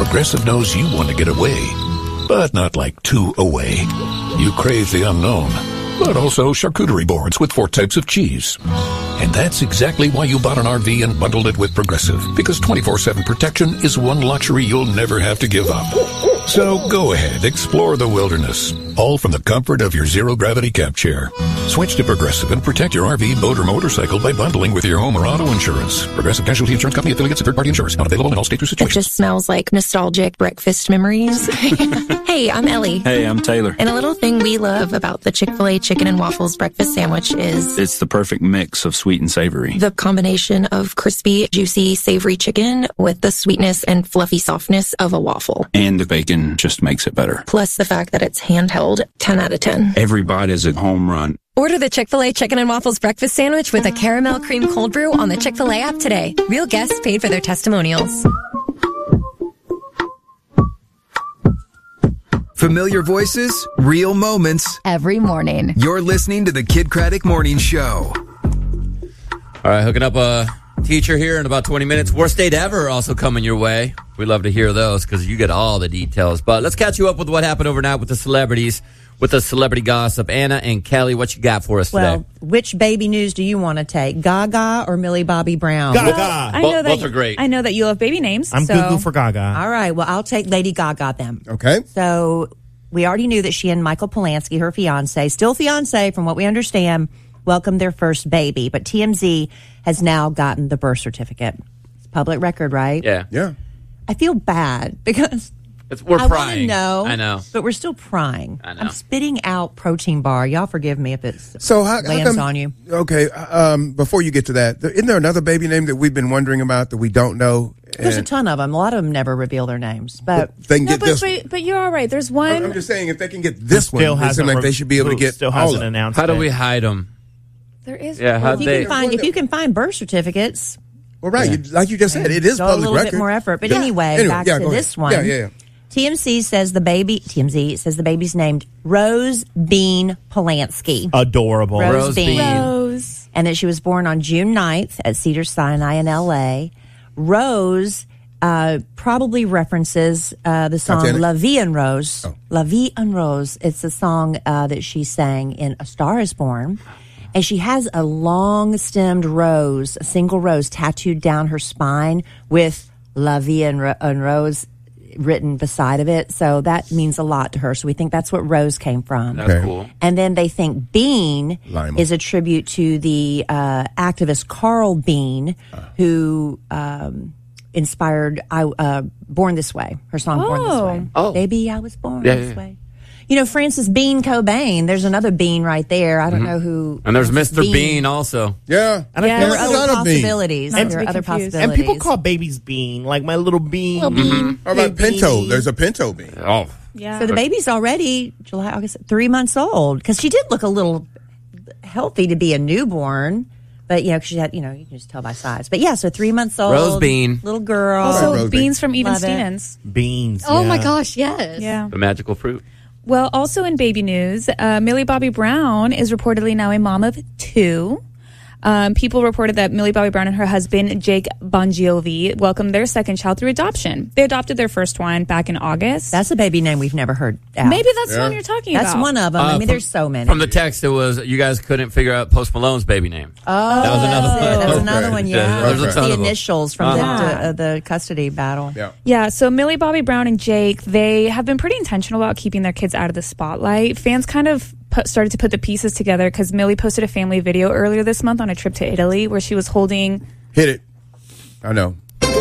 Progressive knows you want to get away, but not like too away. You crave the unknown, but also charcuterie boards with 4 types of cheese. And that's exactly why you bought an RV and bundled it with Progressive, because 24/7 protection is one luxury you'll never have to give up. So go ahead, explore the wilderness, all from the comfort of your zero-gravity camp chair. Switch to Progressive and protect your RV, boat, or motorcycle by bundling with your home or auto insurance. Progressive Casualty Insurance Company affiliates and third-party insurers. Not available in all states or It situations. just smells like nostalgic breakfast memories. Hey, I'm Ellie. Hey, I'm Taylor. And a little thing we love about the Chick-fil-A chicken and waffles breakfast sandwich is It's the perfect mix of sweet and savory. the combination of crispy, juicy, savory chicken with the sweetness and fluffy softness of a waffle. And the bacon just makes it better. Plus the fact that it's handheld, 10 out of 10. Every bite is a home run. Order the Chick-fil-A Chicken and Waffles breakfast sandwich with a caramel cream cold brew on the Chick-fil-A app today. Real guests paid for their testimonials. Familiar voices, real moments. Every morning. You're listening to the Kid Craddock Morning Show. All right, hooking up a teacher here in about 20 minutes. Worst date ever also coming your way. We love to hear those because you get all the details. But let's catch you up with what happened overnight with the celebrities, with the celebrity gossip. Anna and Kelly, what you got for us today? Which baby news do you want to take, Gaga or Millie Bobby Brown? Gaga. Both are great. I know that you love baby names. I'm Goo for Gaga. All right, well, I'll take Lady Gaga then. Okay. So we already knew that she and Michael Polanski, her fiance, still fiance from what we understand, welcomed their first baby. But TMZ has now gotten the birth certificate. It's public record, right? Yeah. I feel bad because We're I want to prying. know. I know. But we're still prying. I know. I'm spitting out protein bar. Y'all forgive me if it's So how lands come, on you. Okay, before you get to that, isn't there another baby name that we've been wondering about that we don't know? There's a ton of them. A lot of them never reveal their names. But they can No, get this. but you're all right. There's one. I'm just saying, if they can get this one, Still it seems hasn't like they should be able to get still all hasn't of them. announced. How do it. we hide them? There is. Yeah, how if you can find birth certificates, Well, right, like you just said, it is go a public little record. bit more effort. But Yeah. anyway, back yeah, to go this ahead. one. Yeah. TMZ says the baby's named Rose Bean Polanski. Adorable. Rose Bean. Rose. And that she was born on June 9th at Cedars-Sinai in L.A. Rose probably references the song Titanic? La Vie en Rose. Oh. La Vie en Rose. It's the song that she sang in A Star is Born. And she has a long-stemmed rose, a single rose, tattooed down her spine with La Vie en Rose written beside of it. So that means a lot to her. So we think that's what Rose came from. That's cool. And then they think Bean Lima. is a tribute to the activist Carl Bean, who inspired Born This Way, her song Born This Way. Oh. Baby, I was born Yeah, this yeah. way. You know, Francis Bean Cobain, there's another Bean right there. I don't know who. And there's Francis Mr. Bean also. Yeah. And Yeah. I There feel are like other another Bean. possibilities. Not to There are be other confused. possibilities. and people call babies Bean, like my little Bean. How about Pinto? There's a Pinto bean. Oh. Yeah. So the baby's already July, August, 3 months old because she did look a little healthy to be a newborn, but you know, 'cause she had, you know, you can just tell by size. But yeah, so 3 months old, Rose Bean. little girl. also, Rose Beans from Even Love it. Stevens. Beans. Oh yeah. my gosh, yes. Yeah. The magical fruit. Well, also in baby news, Millie Bobby Brown is reportedly now a mom of 2. People reported that Millie Bobby Brown and her husband, Jake Bongiovi, welcomed their second child through adoption. They adopted their first one back in August. That's a baby name we've never heard. Out. Maybe that's the one you're talking That's about. one of them. I mean, there's so many. From the text, it was you guys couldn't figure out Post Malone's baby name. Oh, That was another one. That's Okay. another one. Yeah, Yeah, there's a It's ton the of them. initials from Uh-huh. the custody battle. Yeah. Yeah, so Millie Bobby Brown and Jake, they have been pretty intentional about keeping their kids out of the spotlight. Fans kind of started to put the pieces together because Millie posted a family video earlier this month on a trip to Italy where she was holding... Hit it. I know.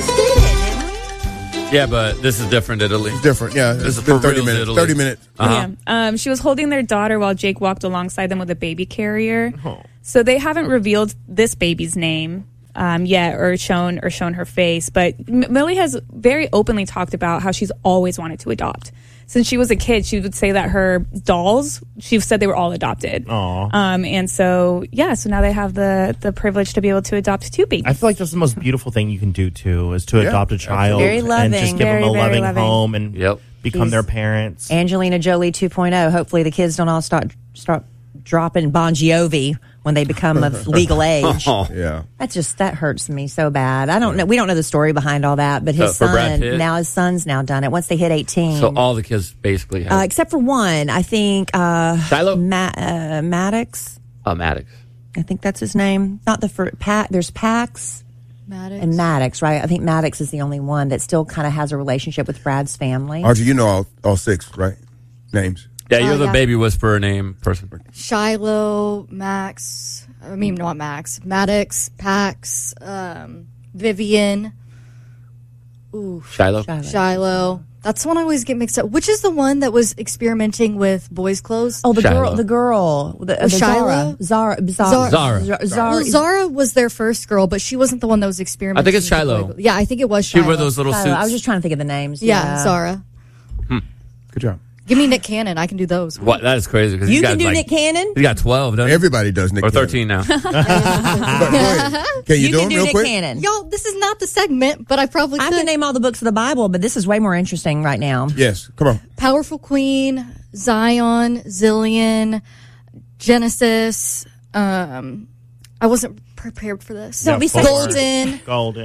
Yeah, but this is different, Italy. It's different. Yeah. This It's is been for 30 reals, minutes. Italy. 30 minutes. Uh-huh. She was holding their daughter while Jake walked alongside them with a baby carrier. So they haven't revealed this baby's name yet or shown her face. But Millie has very openly talked about how she's always wanted to adopt. Since she was a kid, she would say that her dolls, she said they were all adopted. Aww. And so, yeah, so now they have the privilege to be able to adopt 2 babies. I feel like that's the most beautiful thing you can do too, is to adopt a child Very and just loving. give them a Very, very loving loving. home and Yep. become He's- their parents. Angelina Jolie 2.0. Hopefully the kids don't all start dropping Bon Jovi when they become of legal age. Yeah. That hurts me so bad. I don't know. We don't know the story behind all that, but his for Brad Pitt? his son's now done it once they hit 18. So all the kids basically have. Except for one, I think, Shiloh? Maddox. Oh, Maddox. I think that's his name. Not the first. There's Pax. Maddox. And Maddox, right? I think Maddox is the only one that still kind of has a relationship with Brad's family. Audrey, you know all 6, right? Names. Yeah, you're the yeah. baby whisperer name person. Shiloh, Max. I mean, not Max. Maddox, Pax, Vivian. Ooh, Shiloh. That's the one I always get mixed up. Which is the one that was experimenting with boys' clothes? Oh, the Shiloh. girl. The Shiloh? Zara. Zara. Zara was their first girl, but she wasn't the one that was experimenting. I think it's with Shiloh. boy- Yeah, I think it was She'd Shiloh. wear those little Shiloh. suits. I was just trying to think of the names. Yeah, Zara. Good job. Give me Nick Cannon. I can do those. What? That is crazy. Because You can do Nick Cannon? He's got 12, doesn't he? Everybody does Nick Or Cannon. 13 now. But go ahead. Can you do can them do real Nick quick? Cannon. Y'all, this is not the segment, but I probably I could. can name all the books of the Bible, but this is way more interesting right now. Yes. Come on. Powerful Queen, Zion, Zillion, Genesis. I wasn't prepared for this. Don't be Golden.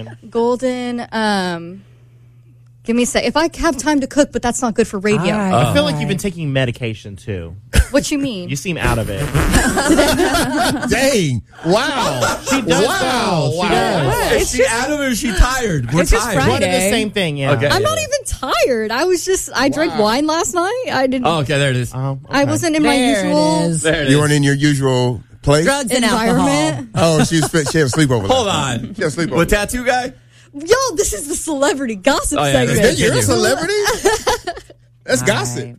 Give me a sec. If I have time to cook, but that's not good for radio. All right. I feel like you've been taking medication too. What you mean? You seem out of it. Dang. Wow. She does. Wow. She does. Is she out of it or is she tired? We're It's just tired. Friday. One of the same thing. Yeah. Okay. I'm not even tired. I drank wine last night. I didn't. Oh, okay, there it is. I wasn't in my There it usual is. There it You is. weren't in your usual place? Drugs and alcohol. environment. Oh, she had a sleepover. Hold last on. night. She had a sleepover. With tattoo guy? Yo, this is the celebrity gossip Oh, yeah, segment. that's You're a Continue. celebrity? That's All gossip.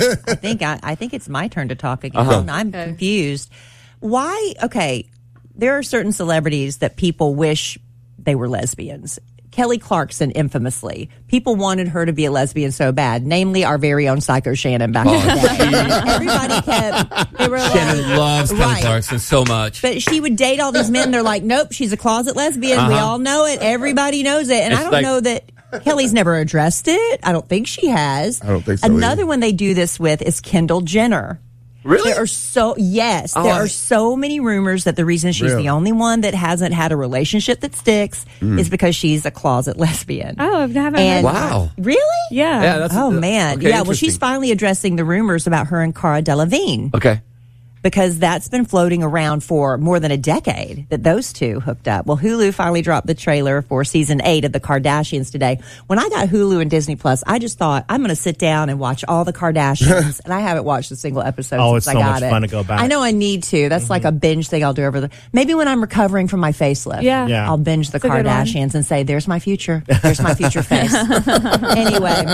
I think it's my turn to talk again. Uh-huh. I'm confused. Why? Okay, there are certain celebrities that people wish they were lesbians. Kelly Clarkson, infamously, people wanted her to be a lesbian so bad. Namely, our very own Psycho Shannon back in the day. Everybody kept. They were Shannon like, loves Kelly right. Clarkson so much. But she would date all these men. They're like, nope, she's a closet lesbian. We all know it. Everybody knows it. And It's I don't like- know that Kelly's never addressed it. I don't think she has. I don't think so Another either. one they do this with is Kendall Jenner. Really? There are there are so many rumors that the reason she's Really? the only one that hasn't had a relationship that sticks is because she's a closet lesbian. Oh, I haven't And- heard. Wow. Really? Yeah. Yeah, that's Oh man. okay, Yeah, well she's interesting. finally addressing the rumors about her and Cara Delevingne. Okay. Because that's been floating around for more than a decade that those two hooked up. Well, Hulu finally dropped the trailer for season 8 of The Kardashians today. When I got Hulu and Disney Plus, I just thought I'm going to sit down and watch all the Kardashians, and I haven't watched a single episode Oh, since it's I so got much it. fun to go back. I know I need to. That's like a binge thing I'll do over maybe when I'm recovering from my facelift. Yeah. Yeah. I'll binge the That's a good one. Kardashians and say, "There's my future. There's my future face." Anyway,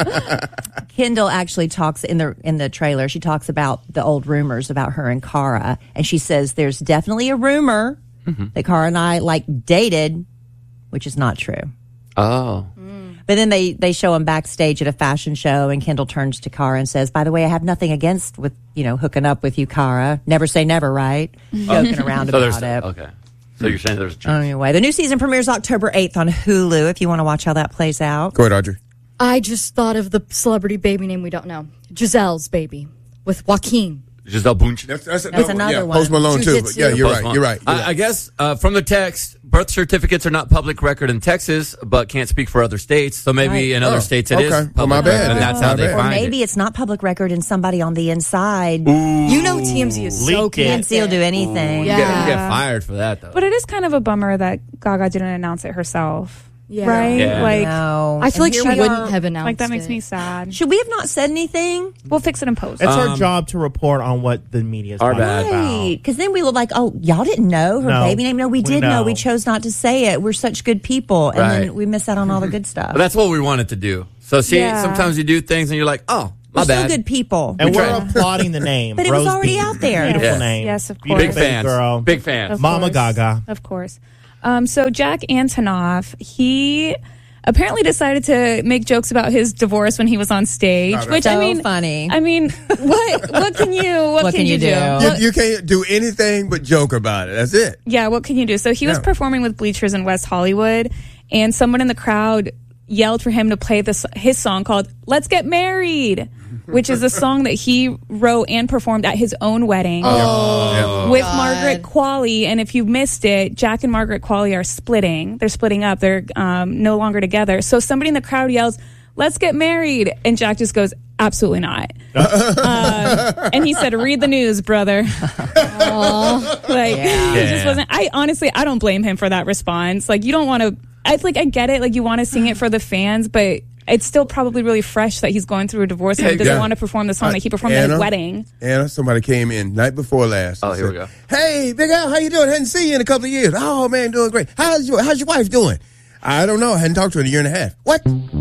Kendall actually talks in the trailer. She talks about the old rumors about her and Cara, and she says there's definitely a rumor that Cara and I dated, which is not true. Oh. But then they show him backstage at a fashion show, and Kendall turns to Cara and says, "By the way, I have nothing against with hooking up with you, Cara. Never say never, right?" Joking around So about there's it. okay. So you're saying there's a chance. Anyway, the new season premieres October 8th on Hulu. If you want to watch how that plays out. Go ahead, Audrey. I just thought of the celebrity baby name we don't know. Giselle's baby with Joaquin. Giselle Bunch. That's another one. Post Malone, too. Jiu-jitsu. Yeah, you're Post right. Malone. You're right. I guess from the text, birth certificates are not public record in Texas, but can't speak for other states. So maybe Right. in other Oh, states it is okay. public Well, my bad record, and then. that's My how they bad. Or find maybe it. it's not public record and somebody on the inside You know TMZ is so Leaked it. can't see or do anything. You get Yeah. fired for that, though. But it is kind of a bummer that Gaga didn't announce it herself. Yeah. Right? Yeah. Like, No. I feel like And she here we wouldn't are. have announced like that makes it. me sad. Should we have not said anything? We'll fix it in post. It's her job to report on what the media is Our talking bad. about. Right. Because then we look like, oh, y'all didn't know her No. baby name. No, we did know. know. We chose not to say it. We're such good people. And Right. then we miss out on all the good stuff. But that's what we wanted to do. So see, Yeah. sometimes you do things and you're like, oh, my We're still bad. good people. And we're tried. applauding the name. But it was Rose already Bean. out there. Beautiful Yes. name. Yes, of Beautiful course. Big baby fans. girl. Big fans. Of Mama course. Gaga. Of course. So Jack Antonoff, he apparently decided to make jokes about his divorce when he was on stage, which so I mean, funny. I mean, what can you do? You can't do anything but joke about it. That's it. Yeah, what can you do? So he was Yeah. performing with Bleachers in West Hollywood, and someone in the crowd yelled for him to play his song called "Let's Get Married," which is a song that he wrote and performed at his own wedding with Margaret Qualley. And if you missed it, Jack and Margaret Qualley are splitting. They're splitting up. They're no longer together. So somebody in the crowd yells, "Let's get married," and Jack just goes, "Absolutely not." And he said, "Read the news, brother." He just wasn't. I don't blame him for that response. Like, you don't want to. I get it. Like, you want to sing it for the fans, but it's still probably really fresh that he's going through a divorce and he doesn't want to perform the song that he performed at his wedding. Anna, somebody came in night before last. Oh, here we go. "Hey, Big Al, how you doing? Hadn't seen you in a couple of years." "Oh, man, doing great. How's your wife doing?" "I don't know. I hadn't talked to her in a year and a half." "What?"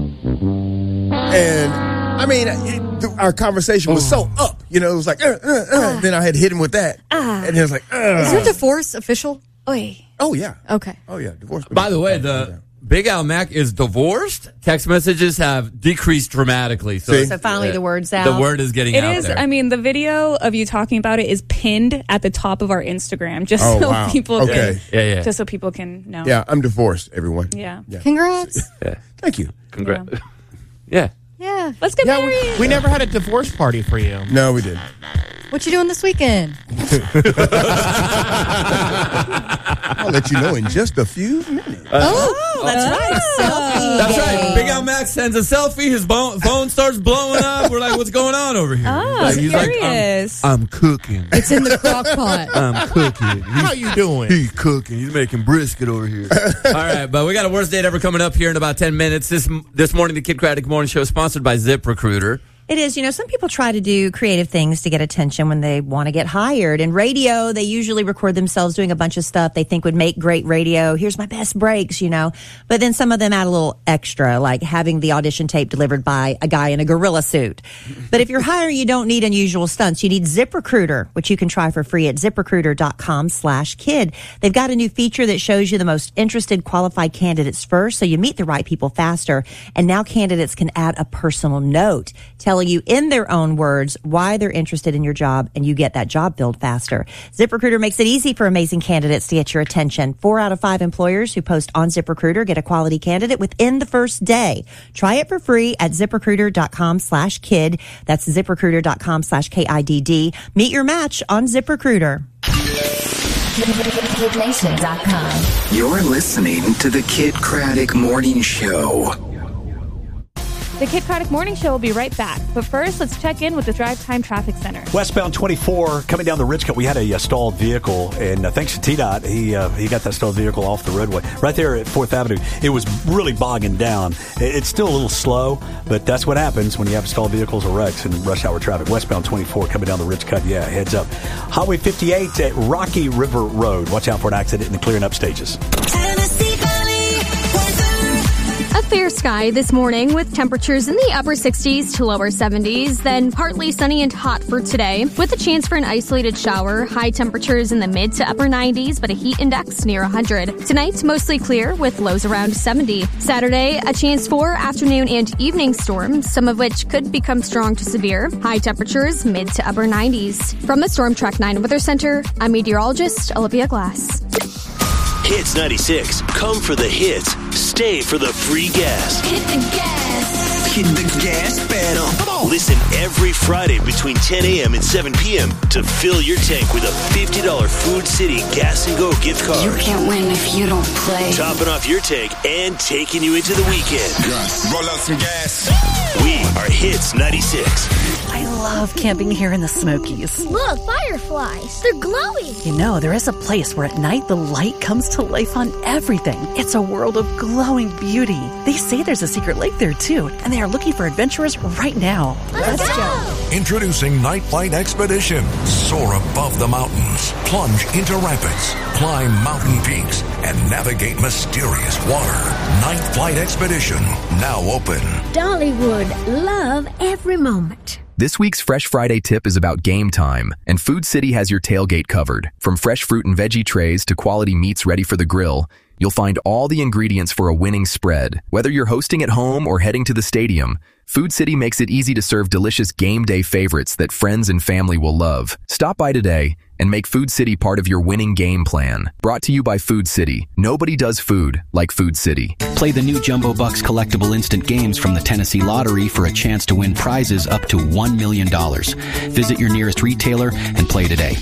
And I mean, our conversation was so up. You know, it was like, then I had to hit him with that. And it was like, Is your divorce official? Oy. Oh, yeah. Okay. Oh, yeah. Divorce. By the way, the Big Al Mack is divorced. Text messages have decreased dramatically. So finally the word's out. The word is getting out there. I mean, the video of you talking about it is pinned at the top of our Instagram, just so people can, just so people can know. Yeah, I'm divorced, everyone. Yeah. Congrats. Thank you. Congrats. Yeah. Let's get married. We never had a divorce party for you. No, we didn't. What you doing this weekend? I'll let you know in just a few minutes. That's right. Selfie. That's right. Big Al Max sends a selfie. His phone starts blowing up. We're like, "What's going on over here?" I'm curious. I'm cooking. It's in the crock pot. I'm cooking. How you doing? He's cooking. He's making brisket over here. All right, but we got a worst date ever coming up here in about 10 minutes. This morning, the Kid Craddock Morning Show is sponsored by ZipRecruiter. It is. Some people try to do creative things to get attention when they want to get hired. In radio, they usually record themselves doing a bunch of stuff they think would make great radio. Here's my best breaks, But then some of them add a little extra, like having the audition tape delivered by a guy in a gorilla suit. But if you're hiring, you don't need unusual stunts. You need ZipRecruiter, which you can try for free at ZipRecruiter.com/kid. They've got a new feature that shows you the most interested qualified candidates first, so you meet the right people faster. And now candidates can add a personal note telling you in their own words why they're interested in your job, and you get that job filled faster. ZipRecruiter makes it easy for amazing candidates to get your attention. 4 out of 5 employers who post on ZipRecruiter get a quality candidate within the first day. Try it for free at ZipRecruiter.com/kid. That's ZipRecruiter.com/KIDD. Meet your match on ZipRecruiter. KidNation.com. You're listening to the Kid Craddock Morning Show. The Kid Craddock Morning Show will be right back. But first, let's check in with the Drive Time Traffic Center. Westbound 24, coming down the Ridge Cut, we had a stalled vehicle, and thanks to TDOT, he got that stalled vehicle off the roadway. Right there at 4th Avenue, it was really bogging down. It's still a little slow, but that's what happens when you have stalled vehicles or wrecks in rush hour traffic. Westbound 24, coming down the Ridge Cut, heads up. Highway 58 at Rocky River Road. Watch out for an accident in the clearing up stages. A fair sky this morning with temperatures in the upper 60s to lower 70s, then partly sunny and hot for today with a chance for an isolated shower. High temperatures in the mid to upper 90s, but a heat index near 100. Tonight, mostly clear with lows around 70. Saturday, a chance for afternoon and evening storms, some of which could become strong to severe. High temperatures mid to upper 90s. From the Storm Track 9 Weather Center, I'm meteorologist Olivia Glass. Hits 96. Come for the hits. Stay for the free gas. Hit the gas. Hit the gas pedal. Come on. Listen every Friday between 10 a.m. and 7 p.m. to fill your tank with a $50 Food City Gas and Go gift card. You can't win if you don't play. Topping off your tank and taking you into the weekend. Gus, roll out some gas. We are Hits 96. I love camping here in the Smokies. Look, fireflies. They're glowing. There is a place where at night the light comes to life on everything. It's a world of glowing beauty. They say there's a secret lake there too, and they are looking for adventurers right now. Let's go. Introducing Night Flight Expedition. Soar above the mountains, plunge into rapids, climb mountain peaks, and navigate mysterious water. Night Flight Expedition, now open. Dollywood, love every moment. This week's Fresh Friday tip is about game time, and Food City has your tailgate covered. From fresh fruit and veggie trays to quality meats ready for the grill, you'll find all the ingredients for a winning spread. Whether you're hosting at home or heading to the stadium, Food City makes it easy to serve delicious game day favorites that friends and family will love. Stop by today and make Food City part of your winning game plan. Brought to you by Food City. Nobody does food like Food City. Play the new Jumbo Bucks collectible instant games from the Tennessee Lottery for a chance to win prizes up to $1 million. Visit your nearest retailer and play today.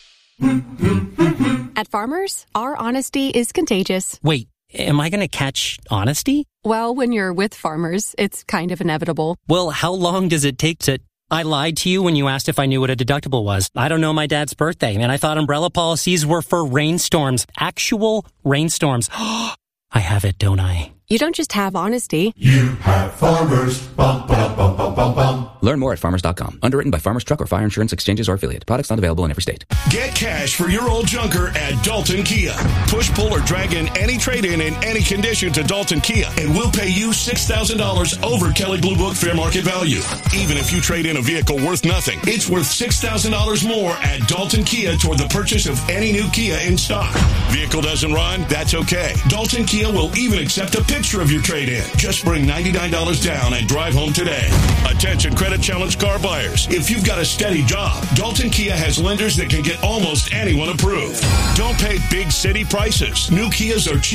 At Farmers, our honesty is contagious. Wait, am I going to catch honesty? Well, when you're with Farmers, it's kind of inevitable. Well, how long does it take to... I lied to you when you asked if I knew what a deductible was. I don't know my dad's birthday, and I thought umbrella policies were for rainstorms. Actual rainstorms. I have it, don't I? You don't just have honesty. You have Farmers. Bum, bum, bum, bum, bum, bum. Learn more at farmers.com. Underwritten by Farmers Truck or Fire Insurance Exchanges or affiliate. Products not available in every state. Get cash for your old junker at Dalton Kia. Push, pull, or drag in any trade-in in any condition to Dalton Kia, and we'll pay you $6,000 over Kelley Blue Book fair market value. Even if you trade in a vehicle worth nothing, it's worth $6,000 more at Dalton Kia toward the purchase of any new Kia in stock. Vehicle doesn't run? That's okay. Dalton Kia will even accept a picture of your trade-in. Just bring $99 down and drive home today. Attention credit challenge car buyers. If you've got a steady job, Dalton Kia has lenders that can get almost anyone approved. Don't pay big city prices. New Kias are cheap.